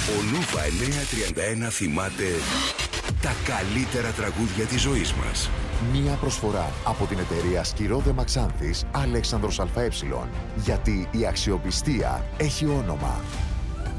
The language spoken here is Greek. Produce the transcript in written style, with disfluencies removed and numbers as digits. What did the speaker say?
Ο Νούβα 931 θυμάται τα καλύτερα τραγούδια της ζωής μας. Μία προσφορά από την εταιρεία Σκυρόδε Μαξάνθης Αλέξανδρος ΑΕ. Γιατί η αξιοπιστία έχει όνομα.